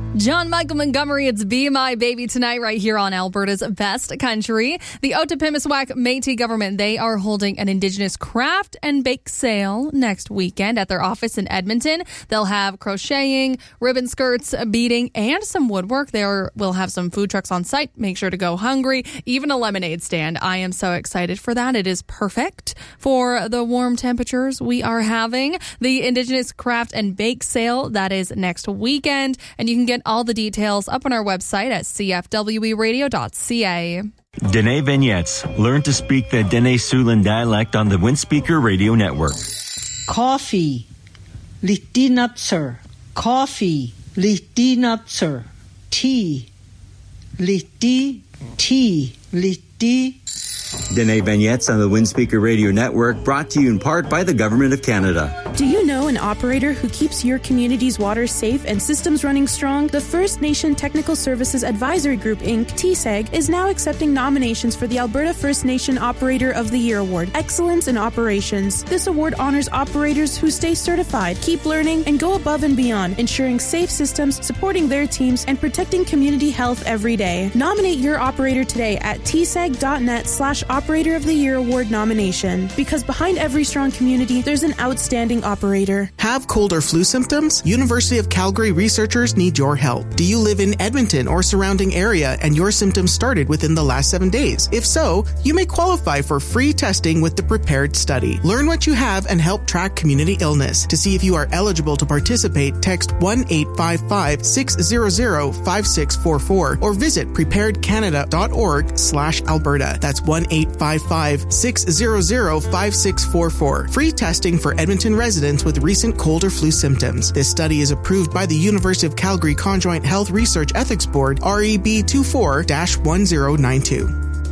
John Michael Montgomery, it's Be My Baby tonight right here on Alberta's Best Country. The Otipemisiwak Métis government, they are holding an Indigenous craft and bake sale next weekend at their office in Edmonton. They'll have crocheting, ribbon skirts, beading, and some woodwork. They will have some food trucks on site. Make sure to go hungry. Even a lemonade stand. I am so excited for that. It is perfect for the warm temperatures we are having. The Indigenous craft and bake sale, that is next weekend, and you can get all the details up on our website at cfweradio.ca. Dene Vignettes. Learn to speak the Dene Siouxland dialect on the Windspeaker Radio Network. Coffee, litinatser. Coffee, litinatser. Tea, liti, tea, liti. Dene Vignettes on the Windspeaker Radio Network, brought to you in part by the Government of Canada. Do you know an operator who keeps your community's water safe and systems running strong? The First Nation Technical Services Advisory Group, Inc., TSEG, is now accepting nominations for the Alberta First Nation Operator of the Year Award, Excellence in Operations. This award honors operators who stay certified, keep learning, and go above and beyond, ensuring safe systems, supporting their teams, and protecting community health every day. Nominate your operator today at tseg.net/Operator of the Year Award nomination. Because behind every strong community, there's an outstanding operator. Have cold or flu symptoms? University of Calgary researchers need your help. Do you live in Edmonton or surrounding area and your symptoms started within the last 7 days? If so, you may qualify for free testing with the Prepared Study. Learn what you have and help track community illness. To see if you are eligible to participate, text 1-855-600-5644 or visit preparedcanada.org/Alberta. That's 1-855-600-5644. Free testing for Edmonton residents with recent cold or flu symptoms. This study is approved by the University of Calgary Conjoint Health Research Ethics Board, REB 24-1092.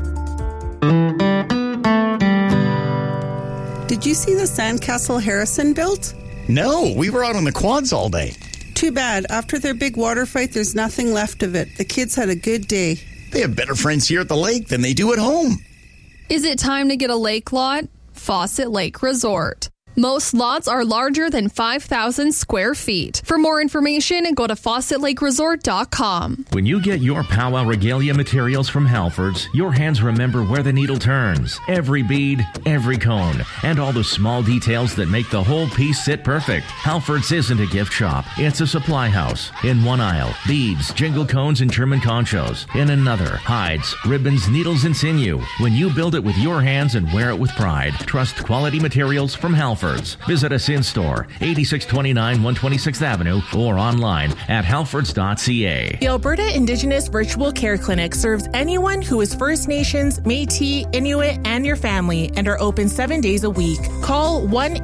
Did you see the sandcastle Harrison built? No, we were out on the quads all day. Too bad. After their big water fight, there's nothing left of it. The kids had a good day. They have better friends here at the lake than they do at home. Is it time to get a lake lot? Fawcett Lake Resort. Most lots are larger than 5,000 square feet. For more information, go to fawcettlakeresort.com. When you get your Powwow Regalia materials from Halfords, your hands remember where the needle turns. Every bead, every cone, and all the small details that make the whole piece sit perfect. Halfords isn't a gift shop. It's a supply house. In one aisle, beads, jingle cones, and German conchos. In another, hides, ribbons, needles, and sinew. When you build it with your hands and wear it with pride, trust quality materials from Halfords. Visit us in store, 8629 126th Avenue, or online at halfords.ca. The Alberta Indigenous Virtual Care Clinic serves anyone who is First Nations, Métis, Inuit, and your family, and are open 7 days a week. Call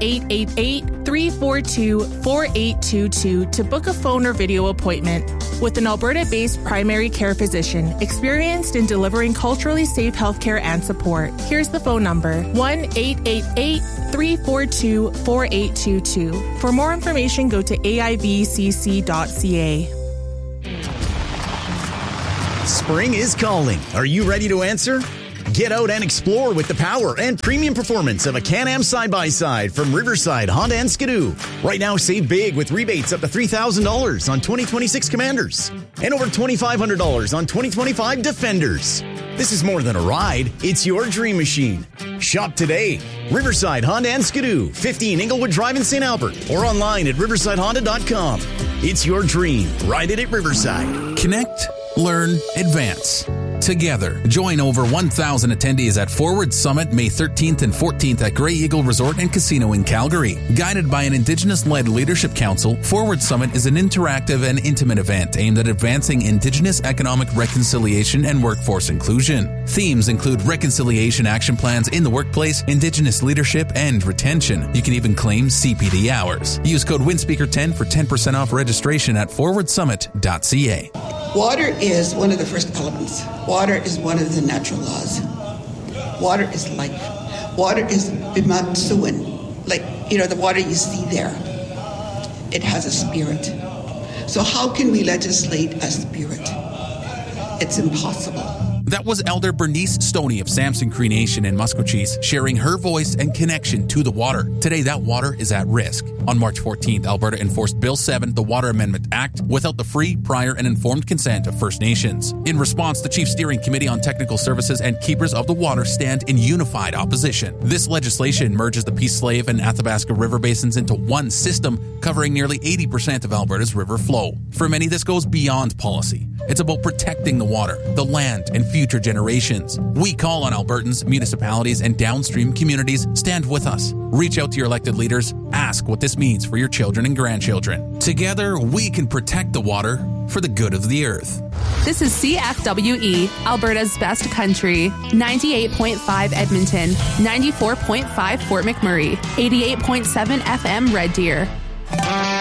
1-888-342-4822 to book a phone or video appointment with an Alberta-based primary care physician experienced in delivering culturally safe healthcare and support. Here's the phone number, 1-888-342-4822. For more information, go to aivcc.ca. Spring is calling. Are you ready to answer? Get out and explore with the power and premium performance of a Can-Am side-by-side from Riverside Honda and Skidoo. Right now, save big with rebates up to $3,000 on 2026 Commanders and over $2,500 on 2025 Defenders. This is more than a ride. It's your dream machine. Shop today. Riverside Honda and Skidoo, 15 Inglewood Drive in St. Albert, or online at riversidehonda.com. It's your dream. Ride it at Riverside. Connect, learn, advance. Together, join over 1,000 attendees at Forward Summit May 13th and 14th at Grey Eagle Resort and Casino in Calgary. Guided by an Indigenous-led leadership council, Forward Summit is an interactive and intimate event aimed at advancing Indigenous economic reconciliation and workforce inclusion. Themes include reconciliation action plans in the workplace, Indigenous leadership, and retention. You can even claim CPD hours. Use code WINSPEAKER10 for 10% off registration at forwardsummit.ca. Water is one of the first elements. Water is one of the natural laws. Water is life. Water is bimatsuan, like, the water you see there. It has a spirit. So how can we legislate a spirit? It's impossible. That was Elder Bernice Stoney of Samson Cree Nation in Musqueam sharing her voice and connection to the water. Today, that water is at risk. On March 14th, Alberta enforced Bill 7, the Water Amendment Act, without the free, prior, and informed consent of First Nations. In response, the Chief Steering Committee on Technical Services and Keepers of the Water stand in unified opposition. This legislation merges the Peace Slave and Athabasca River basins into one system, covering nearly 80% of Alberta's river flow. For many, this goes beyond policy. It's about protecting the water, the land, and future generations. We call on Albertans, municipalities, and downstream communities. Stand with us. Reach out to your elected leaders. Ask what this means for your children and grandchildren. Together, we can protect the water for the good of the earth. This is CFWE, Alberta's best country. 98.5 Edmonton, 94.5 Fort McMurray, 88.7 FM Red Deer.